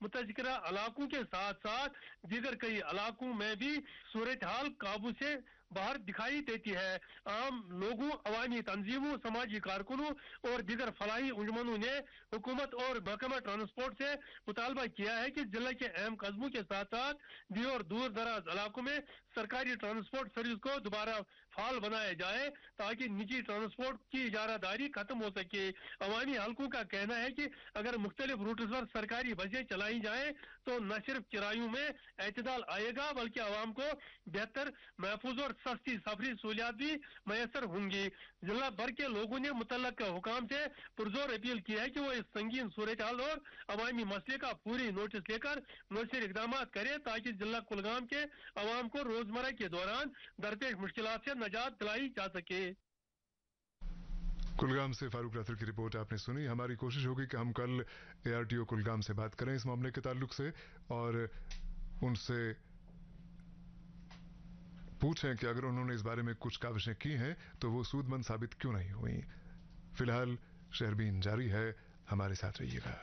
मुतज़किरा इलाकों के साथ साथ दीगर कई इलाकों में भी सूरत हाल काबू से बाहर दिखाई देती है। आम लोगों, अवामी तंजीमों, समाजी कारकुनों और दीगर फलाही अंजुमनों ने हुकूमत और महकमा ट्रांसपोर्ट से मुतालबा किया है कि जिले के अहम कस्बों के साथ साथ दी और दूर दराज इलाकों में सरकारी ट्रांसपोर्ट सर्विस को दोबारा फाल बनाया जाए ताकि निजी ट्रांसपोर्ट की इजारादारी खत्म हो सके। अवामी हलकों का कहना है कि अगर मुख्तलिफ रूट्स पर सरकारी बसें चलाई जाएं तो न सिर्फ किरायों में एतदाल आएगा बल्कि आवाम को बेहतर, महफूज और सस्ती सफरी सहूलियात भी मैसर होंगी। जिला भर के लोगों ने मुतल्लका हुकाम से पुरजोर अपील की है कि वो इस संगीन सूरत हाल और अवामी मसले का पूरी नोटिस लेकर मुयसर इकदाम करें ताकि जिला कुलगाम के अवाम को रोजमर्रा के दौरान दरपेश मुश्किलात से निजात दिलाई जा सके। कुलगाम से फारूक राथिर की रिपोर्ट आपने सुनी। हमारी कोशिश होगी कि हम कल ARTO कुलगाम से बात करें इस मामले के ताल्लुक से और उनसे पूछें कि अगर उन्होंने इस बारे में कुछ काविशें की हैं तो वो सूदमंद साबित क्यों नहीं हुई। फिलहाल शहरबीन जारी है, हमारे साथ रहिएगा।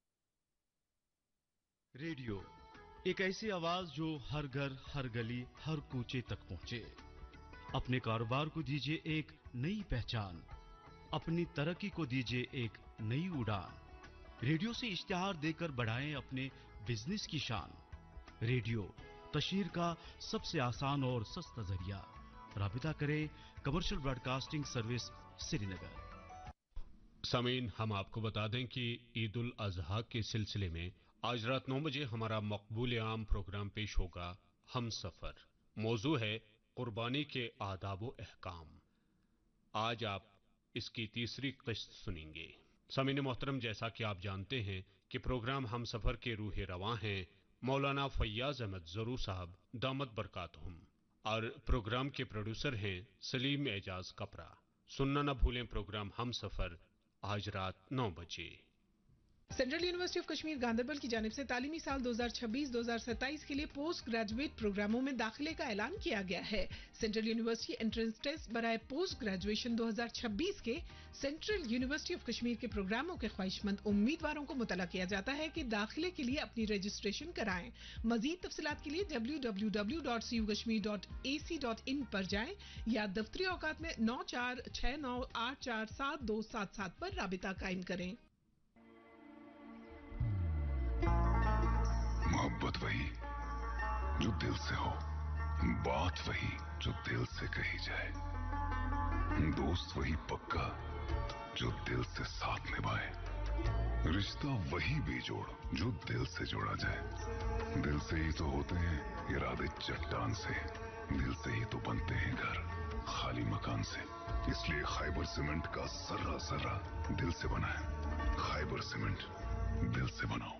रेडियो एक ऐसी आवाज जो हर घर, हर गली, हर कूचे तक पहुंचे। अपने कारोबार को दीजिए एक नई पहचान, अपनी तरक्की को दीजिए एक नई उड़ान। रेडियो से इश्तिहार देकर बढ़ाएं अपने बिजनेस की शान। रेडियो तशहीर का सबसे आसान और सस्ता जरिया। राबिता करें कमर्शियल ब्रॉडकास्टिंग सर्विस श्रीनगर। सामीन, हम आपको बता दें कि ईद उल अजहा के सिलसिले में आज रात 9 बजे हमारा मकबूल आम प्रोग्राम पेश होगा, हम सफर। मौजू है कुर्बानी के आदाब व अहकाम। आज आप इसकी तीसरी किस्त सुनेंगे। सामीन मोहतरम, जैसा कि आप जानते हैं कि प्रोग्राम हम सफर के रूह रवां हैं मौलाना फैयाज अहमद ज़रू साहब दामत बरकातहुम, और प्रोग्राम के प्रोड्यूसर हैं सलीम एजाज कपरा। सुनना न भूलें प्रोग्राम हम सफर आज रात 9 बजे। Central university of Kashmir Ganderbal की जानिब से तालीमी साल 2026-2027 के लिए पोस्ट ग्रेजुएट प्रोग्रामों में दाखिले का ऐलान किया गया है। सेंट्रल यूनिवर्सिटी एंट्रेंस टेस्ट बराए पोस्ट ग्रेजुएशन 2026 के सेंट्रल यूनिवर्सिटी ऑफ कश्मीर के प्रोग्रामों के ख्वाहिशमंद उम्मीदवारों को मुतला किया जाता है कि दाखिले के लिए अपनी रजिस्ट्रेशन कराएं। मजीद तफसीलात के लिए www.cukashmir.ac.in पर जाएं या दफ्तरी औकात में 9469847277 पर राबिता कायम करें। मोहब्बत वही जो दिल से हो, बात वही जो दिल से कही जाए, दोस्त वही पक्का जो दिल से साथ निभाए, रिश्ता वही बेजोड़ जो दिल से जोड़ा जाए। दिल से ही तो होते हैं इरादे चट्टान से, दिल से ही तो बनते हैं घर खाली मकान से। इसलिए खैबर सीमेंट का सर्रा सर्रा दिल से बना है। खैबर सीमेंट, दिल से बनाओ।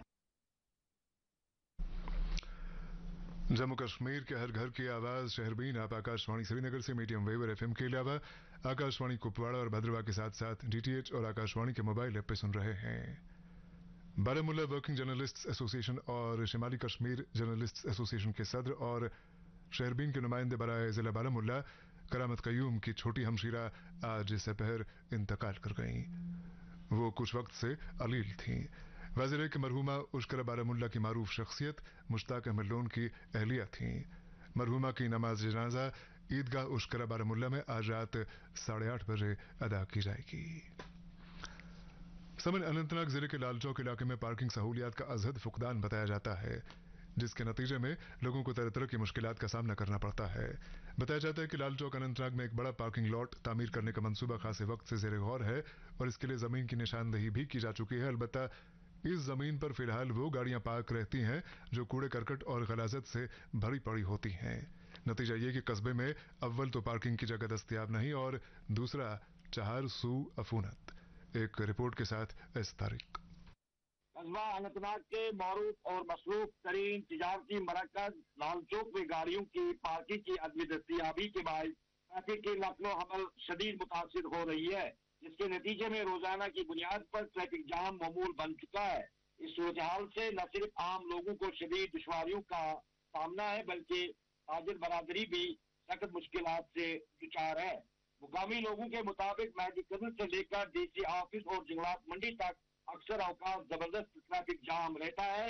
जम्मू कश्मीर के हर घर की आवाज शहरबीन आप आकाशवाणी श्रीनगर से मीडियम वेव और FM के अलावा आकाशवाणी कुपवाड़ा और भद्रवा के साथ साथ DTH और आकाशवाणी के मोबाइल ऐप पे सुन रहे हैं। बारामुल्ला वर्किंग जर्नलिस्ट्स एसोसिएशन और शिमाली कश्मीर जर्नलिस्ट्स एसोसिएशन के सदर और शहरबीन के नुमाइंदे बराए जिला बारामुल्ला करामत कयूम की छोटी हमशीरा आज सपहर इंतकाल कर गईं। वो कुछ वक्त से अलील थीं। वाज़ेह है कि मरहूमा उश्करा बारामुल्ला की मारूफ शख्सियत मुश्ताक अहमद लोन की अहलिया थीं। मरहूमा की नमाज जनाजा ईदगाह उश्करा बारामुल्ला में आज रात 8:30 बजे अदा की जाएगी। समन अनंतनाग जिले के लालचौक इलाके में पार्किंग सहूलियात का अजहद फुकदान बताया जाता है, जिसके नतीजे में लोगों को तरह तरह की मुश्किलात का सामना करना पड़ता है। बताया जाता है कि लालचौक अनंतनाग में एक बड़ा पार्किंग लॉट तामीर करने का मंसूबा खासे वक्त से ज़ेर गौर है और इसके लिए जमीन की निशानदही भी की जा चुकी है। अलबत्ता इस जमीन पर फिलहाल वो गाड़ियां पार्क रहती हैं जो कूड़े करकट और गलाजत से भरी पड़ी होती हैं। नतीजा ये कि कस्बे में अव्वल तो पार्किंग की जगह दस्तयाब नहीं और दूसरा चहार सू अफूनत। एक रिपोर्ट के साथ इस तारीख। कस्बा अनंतनाग के मारूफ और मसरूफ तरीन तिजारती मरकज लालचौक में गाड़ियों की पार्किंग की अदमी दस्तयाबी के बाद ट्रैफिक की नकलो हमल शदीद मुतासिर हो रही है, जिसके नतीजे में रोजाना की बुनियाद पर ट्रैफिक जाम मामूल बन चुका है। इस सूरत हाल से न सिर्फ आम लोगों को शदीद दुश्वारियों का सामना है बल्कि ताजिर बरादरी भी सख्त मुश्किलात से दुचार है। मुकामी लोगों के मुताबिक मेहदी कदर से लेकर DC ऑफिस और जंगलात मंडी तक अक्सर अवकाश जबरदस्त ट्रैफिक जाम रहता है,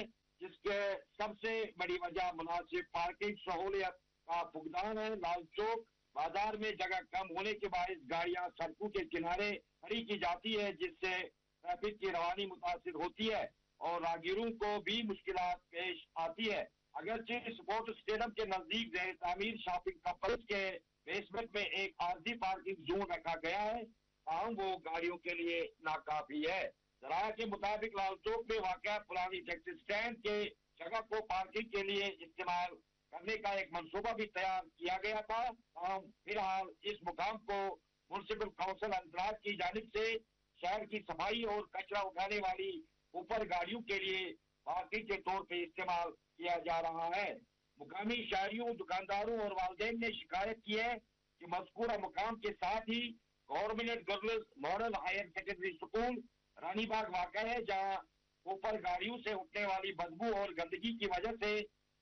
جس کے سب سے بڑی وجہ مناسب پارکنگ سہولیت کا فقدان ہے۔ لال چوک بازار میں جگہ کم ہونے کے باعث گاڑیاں سڑکوں کے کنارے کھڑی کی جاتی ہے، جس سے ٹریفک کی روانی متاثر ہوتی ہے اور راہگیروں کو بھی مشکلات پیش آتی ہے۔ اگرچہ اسپورٹ اسٹیڈیم کے نزدیک زیر تعمیر شاپنگ کمپلیکس کے بیسمنٹ میں ایک عارضی پارکنگ زون رکھا گیا ہے، تاہم وہ گاڑیوں کے لیے ناکافی ہے۔ ذرائع کے مطابق لال چوک میں واقع پرانی ٹیکسی اسٹینڈ کے جگہ کو پارکنگ کے لیے استعمال کرنے کا ایک منصوبہ بھی تیار کیا گیا تھا، تاہم فی الحال اس مقام کو میونسپل کونسل انتراج کی جانب سے شہر کی صفائی اور کچرا اٹھانے والی اوپر گاڑیوں کے لیے پارکنگ کے طور پہ استعمال کیا جا رہا ہے۔ مقامی شہریوں، دکانداروں اور والدین نے شکایت کی ہے کہ مذکورہ مقام کے ساتھ ہی government girls model higher secondary school Rani Bagh واقع ہے، جہاں اوپر گاڑیوں سے اٹھنے والی بدبو اور گندگی کی وجہ سے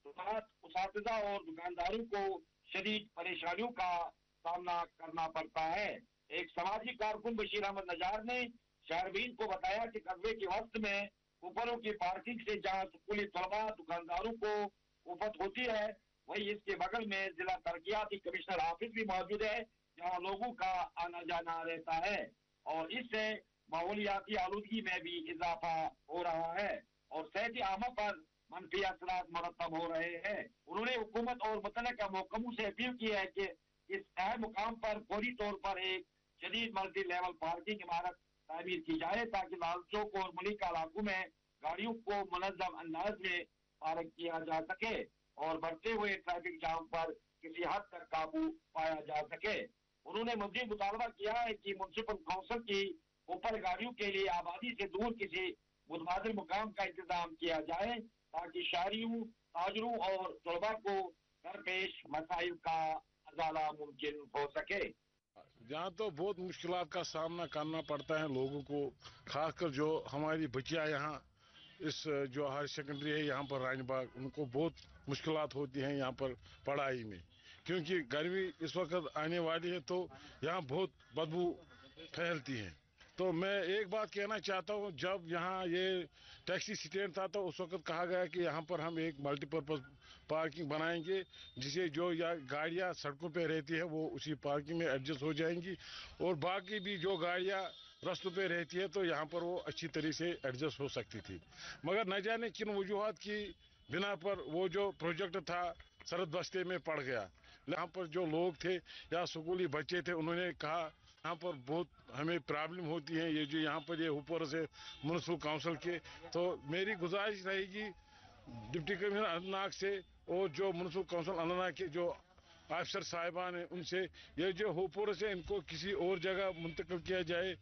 اساتذہ اور دکانداروں کو شدید پریشانیوں کا سامنا کرنا پڑتا ہے۔ ایک سماجی کارکن بشیر احمد نجار نے شہربین کو بتایا کہ قصبے کے وسط میں اوپروں کی پارکنگ سے جہاں اسکولی طلباء دکانداروں کو افت ہوتی ہے، وہی اس کے بغل میں ضلع ترقیاتی کمشنر آفس بھی موجود ہے، جہاں لوگوں کا آنا جانا رہتا ہے اور اس سے ماحولیاتی آلودگی میں بھی اضافہ ہو رہا ہے اور صحت عامہ پر منفی اثرات مرتب ہو رہے ہیں۔ انہوں نے حکومت اور متعلقہ محکموں سے اپیل کی ہے کہ اس اہم مقام پر فوری طور پر ایک جدید ملٹی لیول پارکنگ عمارت تعمیر کی جائے تاکہ لال چوک اور ملکہ علاقوں میں گاڑیوں کو منظم انداز میں پارک کیا جا سکے اور بڑھتے ہوئے ٹریفک جام پر کسی حد تک قابو پایا جا سکے۔ انہوں نے مزید مطالبہ کیا ہے کہ میونسپل کونسل کی اوپر گاڑیوں کے لیے آبادی سے دور کسی متبادل مقام کا انتظام کیا جائے تاکہ شہریوں، تاجروں اور طلباء کو درپیش مسائل کا ازالہ ممکن ہو سکے۔ یہاں تو بہت مشکلات کا سامنا کرنا پڑتا ہے لوگوں کو، خاص کر جو ہماری بچیاں یہاں اس جو ہائر سیکنڈری ہے یہاں پر رانی باغ، ان کو بہت مشکلات ہوتی ہیں یہاں پر پڑھائی میں، کیونکہ گرمی اس وقت آنے والی ہے تو یہاں بہت بدبو پھیلتی ہے۔ تو میں ایک بات کہنا چاہتا ہوں، جب یہاں یہ ٹیکسی اسٹینڈ تھا تو اس وقت کہا گیا کہ یہاں پر ہم ایک ملٹی پرپز پارکنگ بنائیں گے، جسے جو یا گاڑیاں سڑکوں پہ رہتی ہے وہ اسی پارکنگ میں ایڈجسٹ ہو جائیں گی اور باقی بھی جو گاڑیاں رستوں پہ رہتی ہے تو یہاں پر وہ اچھی طریقے سے ایڈجسٹ ہو سکتی تھی، مگر نہ جانے کن وجوہات کی بنا پر وہ جو پروجیکٹ تھا سرد بستے میں پڑ گیا۔ یہاں پر جو لوگ تھے یا اسکولی بچے تھے انہوں نے کہا یہاں پر بہت ہمیں پرابلم ہوتی ہے، یہ جو یہاں پر یہ اوپر سے میونسپل کونسل کے، تو میری گزارش رہے گی ڈپٹی کمشنر اننت ناگ سے اور جو میونسپل کونسل اننت ناگ کے جو افسر صاحبان ہیں ان سے یہ جو اوپر سے ان کو کسی اور جگہ منتقل کیا جائے۔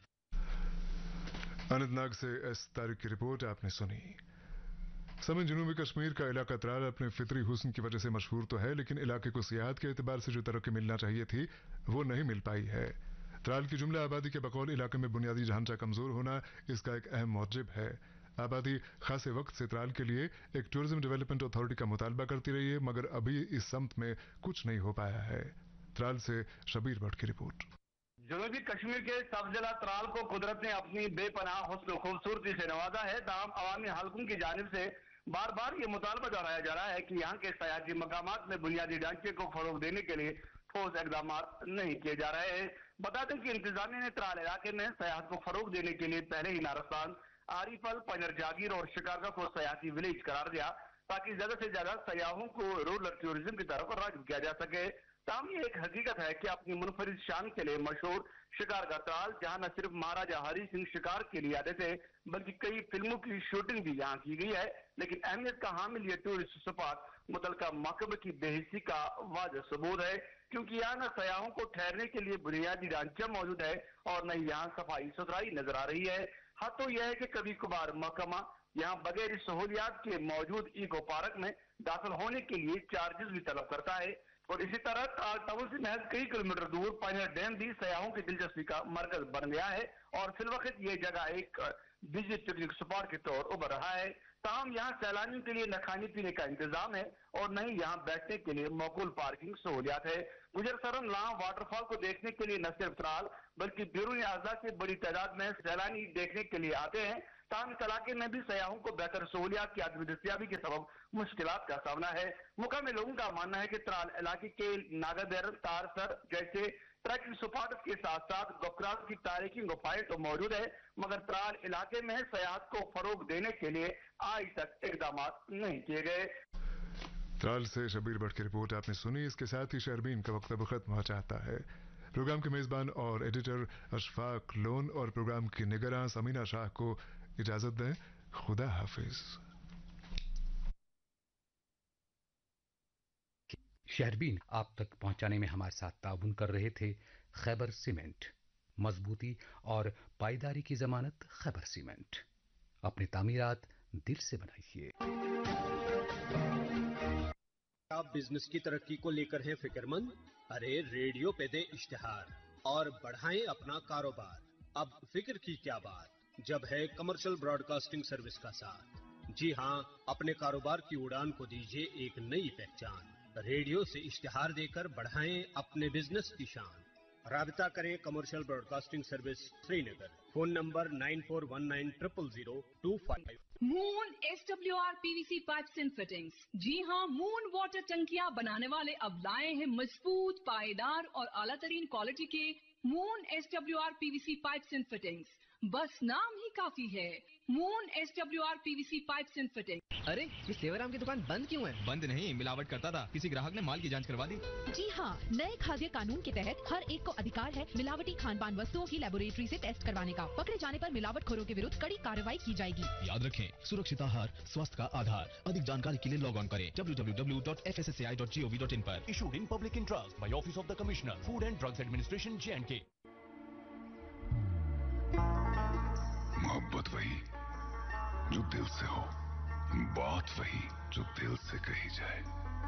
اننت ناگ سے ایس طارق کی رپورٹ آپ نے سنی۔ سمن جنوبی کشمیر کا علاقہ ترال اپنے فطری حسن کی وجہ سے مشہور تو ہے، لیکن علاقے کو سیاحت کے اعتبار سے جو ترقی ملنا چاہیے تھی وہ نہیں مل پائی ہے۔ ترال کی جملہ آبادی کے بقول علاقے میں بنیادی ڈھانچہ کمزور ہونا اس کا ایک اہم موجب ہے۔ آبادی خاصے وقت سے ترال کے لیے ایک ٹورزم ڈیولپمنٹ اتھارٹی کا مطالبہ کرتی رہی ہے، مگر ابھی اس سمت میں کچھ نہیں ہو پایا ہے۔ ترال سے شبیر بٹ کی رپورٹ۔ جنوبی کشمیر کے سب ضلع ترال کو قدرت نے اپنی بے پناہ حسن و خوبصورتی سے نوازا ہے، تاہم عوامی حلقوں کی جانب سے بار بار یہ مطالبہ دہرایا جا رہا ہے کہ یہاں کے سیاحتی مقامات میں بنیادی ڈھانچے کو فروغ دینے کے لیے ٹھوس اقدامات نہیں کیے جا رہے ہیں۔ بتا دیں کہ انتظامیہ نے ترال علاقے میں سیاحت کو فروغ دینے کے لیے پہلے ہی نارستان، آری پل، پنر جاگیر اور شکارگا کو سیاحتی ولیج قرار دیا تاکہ زیادہ سے زیادہ سیاحوں کو رورل ٹورزم کی طرف راغب کیا جا سکے۔ تاہم یہ ایک حقیقت ہے کہ اپنی منفرد شان کے لیے مشہور شکارگا ترال، جہاں نہ صرف مہاراجہ ہری سنگھ شکار کے لیے آتے تھے بلکہ کئی فلموں کی شوٹنگ بھی یہاں کی گئی ہے، لیکن اہمیت کا حامل یہ ٹورسٹ اسپاٹ متعلقہ محکمے کی بے حسی کا واضح ثبوت ہے، کیونکہ یہاں نہ سیاحوں کو ٹھہرنے کے لیے بنیادی ڈھانچہ موجود ہے اور نہ یہاں صفائی ستھرائی نظر آ رہی ہے۔ حد تو یہ ہے کہ کبھی کبھار محکمہ یہاں بغیر سہولیات کے موجود ایکو پارک میں داخل ہونے کے لیے چارجز بھی طلب کرتا ہے، اور اسی طرح ترال ٹاؤن سے محض کئی کلومیٹر دور پائنر ڈیم بھی سیاحوں کی دلچسپی کا مرکز بن گیا ہے اور فی الوقت یہ جگہ ایک بزی پکنک اسپاٹ کے طور ابھر رہا ہے۔ تاہم یہاں سیلانیوں کے لیے نہ کھانے پینے کا انتظام ہے اور نہ ہی یہاں بیٹھنے کے لیے معقول پارکنگ سہولیات ہے۔ گجر سرن لاں واٹر فال کو دیکھنے کے لیے نہ صرف ترال بلکہ بیرون اضلاع سے بڑی تعداد میں سیلانی دیکھنے کے لیے آتے ہیں، ताहम इस इलाके में भी सयाहों को बेहतर सहूलियात की आदमी दस्तियाबी के सबब मुश्किलात का सामना है। मुकामी लोगों का मानना है कि त्राल इलाके के नागादर, तारसर जैसे ट्रैकिंग स्पॉट के साथ साथ गोकराल की तारीखी गुफाएं तो मौजूद है, मगर त्राल इलाके में सयाहत को फरोग देने के लिए आज तक इकदाम नहीं किए गए। त्राल से शबीर भट्ट की रिपोर्ट आपने सुनी। इसके साथ ही शर्बीन का वक्त खत्म हो जाता है। प्रोग्राम के मेजबान और एडिटर अशफाक लोन और प्रोग्राम की निगरान समीना शाह को इजाजत दें। खुदा हाफिज। शहरबीन आप तक पहुंचाने में हमारे साथ ताउन कर रहे थे खैबर सीमेंट। मजबूती और पायदारी की जमानत खैबर सीमेंट। अपनी तामीरात दिल से बनाइए। आप बिजनेस की तरक्की को लेकर हैं फिक्रमंद? अरे रेडियो पे दे इश्तिहार और बढ़ाएं अपना कारोबार। अब फिक्र की क्या बात, जब है कमर्शियल ब्रॉडकास्टिंग सर्विस का साथ। जी हां, अपने कारोबार की उड़ान को दीजिए एक नई पहचान। रेडियो से इश्तिहार देकर बढ़ाएं अपने बिजनेस की शान। राबिता करें commercial broadcasting service Srinagar. Phone number 9419000255। Moon SWR PVC pipes and fittings. जी हाँ, मून वाटर टंकियां बनाने वाले अब लाए हैं मजबूत, पायदार और आला तरीन क्वालिटी के moon SWR PVC pipes and fittings. बस नाम ही काफी है, moon SWR PVC pipes and fittings. अरे ये सेवराम की दुकान बंद क्यों है? बंद नहीं, मिलावट करता था, किसी ग्राहक ने माल की जांच करवा दी। जी हाँ, नए खाद्य कानून के तहत हर एक को अधिकार है मिलावटी खान पान वस्तुओं की लेबोरेटरी से टेस्ट करवाने का। पकड़े जाने पर मिलावटखोरों के विरुद्ध कड़ी कार्रवाई की जाएगी। याद रखें, सुरक्षित आहार स्वास्थ्य का आधार। अधिक जानकारी के लिए लॉग ऑन करें www.fssai.gov.in पर। Issued in public interest by Office of the Commissioner, Food and Drugs Administration, J&K। मोहब्बत वही जो दिल से हो, बात वही जो दिल से कही जाए,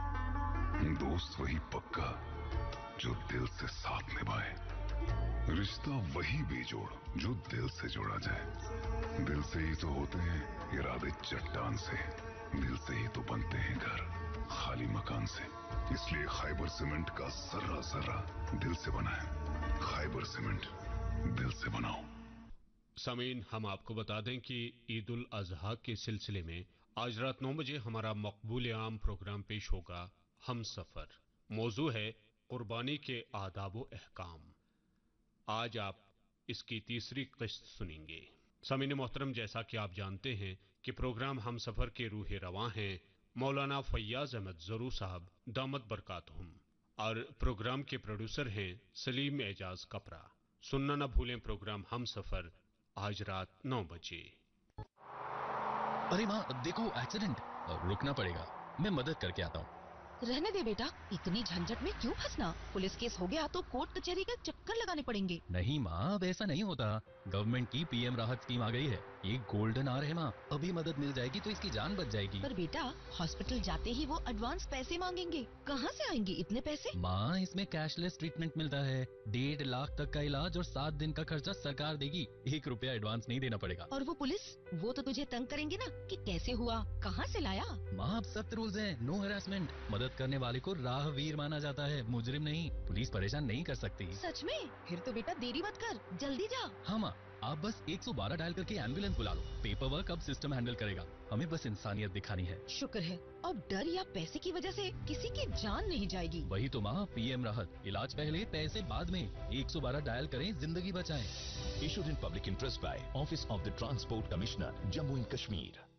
दोस्त वही पक्का जो दिल से साथ निभाए, रिश्ता वही बेजोड़ जो दिल से जोड़ा जाए। दिल से ही तो होते हैं इरादे चट्टान से, दिल से ही तो बनते हैं घर खाली मकान से। इसलिए खैबर सीमेंट का जर्रा जर्रा दिल से बना है। खैबर सीमेंट, दिल से बनाओ। सामीन, हम आपको बता दें कि ईद उल अजहा के सिलसिले में आज रात 9 बजे हमारा मकबूल आम प्रोग्राम पेश होगा, हम सफर। मौजू है कुर्बानी के आदाब व अहकाम। आज आप इसकी तीसरी किस्त सुनेंगे। सामीन मोहतरम, जैसा कि आप जानते हैं कि प्रोग्राम हम सफर के रूह रवां हैं मौलाना फैयाज अहमद ज़रू साहब दामत बरकातहुम, और प्रोग्राम के प्रोड्यूसर हैं सलीम एजाज कपरा। सुनना न भूलें प्रोग्राम हम सफर आज रात 9 बजे। अरे माँ देखो एक्सीडेंट, रुकना पड़ेगा, मैं मदद करके आता हूँ। रहने दे बेटा, इतनी झंझट में क्यों फंसना? पुलिस केस हो गया तो कोर्ट कचहरी का चक्कर लगाने पड़ेंगे। नहीं माँ, अब ऐसा नहीं होता। गवर्नमेंट की PM राहत स्कीम आ गई है, ये गोल्डन आवर है माँ। अभी मदद मिल जाएगी तो इसकी जान बच जाएगी। पर बेटा, हॉस्पिटल जाते ही वो एडवांस पैसे मांगेंगे, कहाँ से आएंगे इतने पैसे? माँ, इसमें कैशलेस ट्रीटमेंट मिलता है। 1.5 लाख तक का इलाज और 7 दिन का खर्चा सरकार देगी। 1 रुपया एडवांस नहीं देना पड़ेगा। और वो पुलिस, वो तो तुझे तंग करेंगे ना कि कैसे हुआ, कहाँ से लाया? माँ, अब सख्त रूल्स हैं, नो हैरेसमेंट। मदद करने वाले को राहवीर माना जाता है, मुजरिम नहीं। पुलिस परेशान नहीं कर सकती। सच में? फिर तो बेटा देरी मत कर, जल्दी जा। हाँ माँ, आप बस 112 डायल करके एम्बुलेंस बुला लो। पेपर वर्क अब सिस्टम हैंडल करेगा, हमें बस इंसानियत दिखानी है। शुक्र है, अब डर या पैसे की वजह से किसी की जान नहीं जाएगी। वही तो माँ, PM राहत, इलाज पहले पैसे बाद में। 112 डायल करें, जिंदगी बचाएं। Issued in public interest by Office of the Transport Commissioner, Jammu and Kashmir।